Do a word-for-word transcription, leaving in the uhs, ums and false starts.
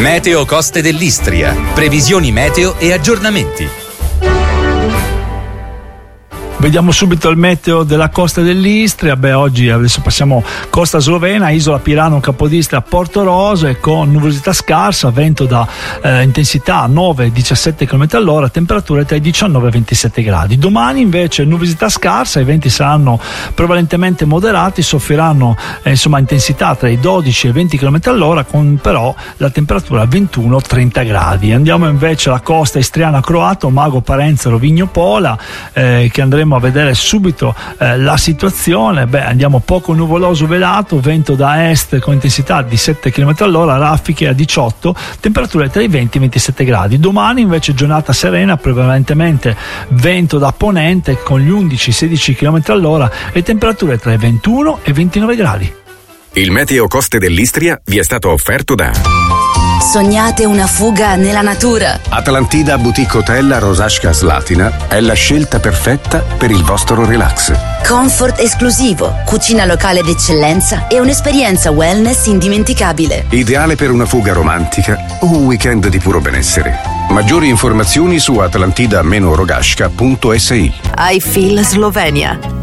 Meteo Coste dell'Istria. Previsioni meteo e aggiornamenti. Vediamo subito il meteo della costa dell'Istria. Beh, oggi adesso passiamo costa slovena, Isola Pirano, Capodistria, Porto Rose, con nuvolosità scarsa, vento da eh, intensità nove diciassette chilometri all'ora, temperature tra i diciannove e i ventisette gradi. Domani invece nuvolosità scarsa, i venti saranno prevalentemente moderati, soffriranno eh, insomma intensità tra i dodici e i venti chilometri all'ora, con però la temperatura ventuno trenta gradi. Andiamo invece alla costa istriana croata, Mago, Parenza, Rovigno, Pola, eh, che andremo a vedere subito eh, la situazione. Beh, andiamo poco nuvoloso velato, vento da est con intensità di sette chilometri all'ora, raffiche a diciotto, temperature tra i venti e i ventisette gradi. Domani invece giornata serena, prevalentemente vento da ponente con gli undici sedici chilometri all'ora e temperature tra i ventuno e i ventinove gradi. Il Meteo Coste dell'Istria vi è stato offerto da Sognate una fuga nella natura? Atlantida Boutique Hotel Rosasca Slatina è la scelta perfetta per il vostro relax. Comfort esclusivo, cucina locale d'eccellenza e un'esperienza wellness indimenticabile. Ideale per una fuga romantica o un weekend di puro benessere. Maggiori informazioni su atlantida dash rogasca punto es i. I Feel Slovenia.